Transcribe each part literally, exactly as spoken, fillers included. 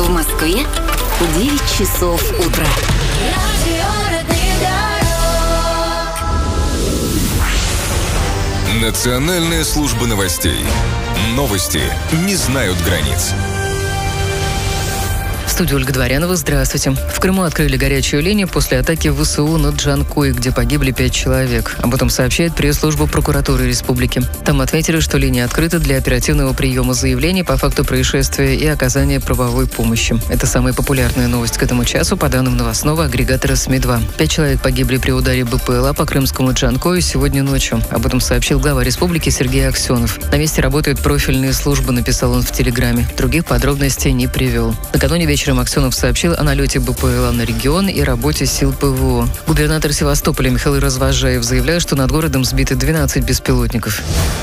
В Москве девять часов утра. Национальная служба новостей. Новости не знают границ. В студии Ольга Дворянова. Здравствуйте. В Крыму открыли горячую линию после атаки ВСУ на Джанкой, где погибли пять человек. Об этом сообщает пресс-служба прокуратуры республики. Там отметили, что линия открыта для оперативного приема заявлений по факту происшествия и оказания правовой помощи. Это самая популярная новость к этому часу, по данным новостного агрегатора СМИ два. Пять человек погибли при ударе БПЛА по крымскому Джанкою сегодня ночью. Об этом сообщил глава республики Сергей Аксенов. На месте работают профильные службы, написал он в Телеграме. Других подробностей не привел. Накануне вечером Аксенов сообщил о налете БПЛА на регион и работе сил ПВО. Губернатор Севастополя Михаил Развозжаев заявляет, что над городом сбиты двенадцать беспилотников.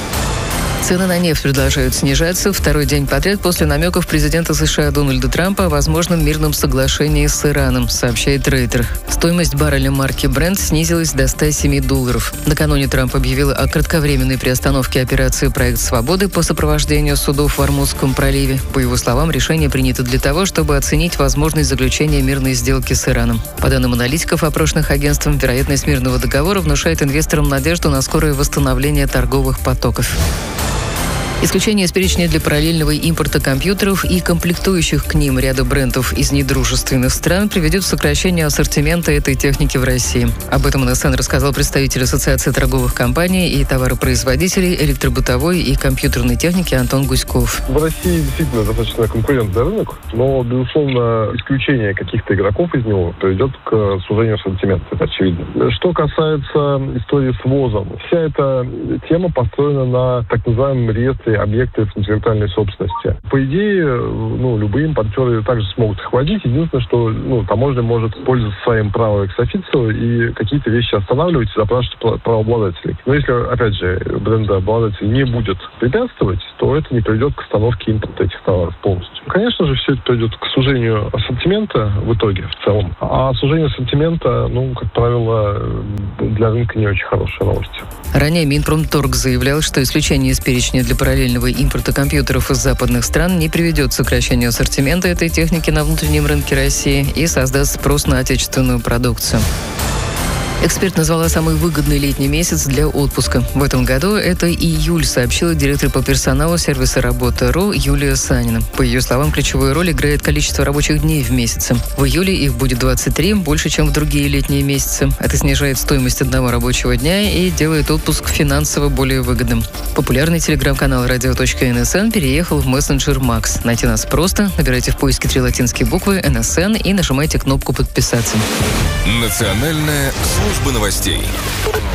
Цены на нефть продолжают снижаться второй день подряд после намеков президента США Дональда Трампа о возможном мирном соглашении с Ираном, сообщает Рейтер. Стоимость барреля марки Brent снизилась до ста семи долларов. Накануне Трамп объявил о кратковременной приостановке операции «Проект Свободы» по сопровождению судов в Ормузском проливе. По его словам, решение принято для того, чтобы оценить возможность заключения мирной сделки с Ираном. По данным аналитиков, опрошенных агентством, вероятность мирного договора внушает инвесторам надежду на скорое восстановление торговых потоков. Исключение из перечня для параллельного импорта компьютеров и комплектующих к ним ряда брендов из недружественных стран приведет к сокращению ассортимента этой техники в России. Об этом эн эс эн рассказал представитель Ассоциации торговых компаний и товаропроизводителей электробытовой и компьютерной техники Антон Гуськов. В России действительно достаточно конкурентный рынок, но, безусловно, исключение каких-то игроков из него приведет к сужению ассортимента, это очевидно. Что касается истории с ВОЗом, вся эта тема построена на так называемом реестре объектов интеллектуальной собственности. По идее, ну, любые импортеры также смогут их вводить. Единственное, что ну, таможня может пользоваться своим правом экс-официо и какие-то вещи останавливать и запрашивать правообладателей. Но если, опять же, брендообладатель не будет препятствовать, то это не приведет к остановке импорта этих товаров полностью. Конечно же, все это приведет к сужению ассортимента в итоге, в целом. А сужение ассортимента, ну, как правило, для рынка не очень хорошая новость. Ранее Минпромторг заявлял, что исключение из перечня для параллельного импорта компьютеров из западных стран не приведет к сокращению ассортимента этой техники на внутреннем рынке России и создаст спрос на отечественную продукцию. Эксперт назвала самый выгодный летний месяц для отпуска. В этом году это июль, сообщила директор по персоналу сервиса «Работа.ру» Юлия Санина. По ее словам, ключевую роль играет количество рабочих дней в месяце. В июле их будет двадцать три, больше, чем в другие летние месяцы. Это снижает стоимость одного рабочего дня и делает отпуск финансово более выгодным. Популярный телеграм-канал радио точка эн эс эн переехал в мессенджер Макс. Найти нас просто. Набирайте в поиске три латинские буквы эн эс эн и нажимайте кнопку «Подписаться». Национальная служба новостей.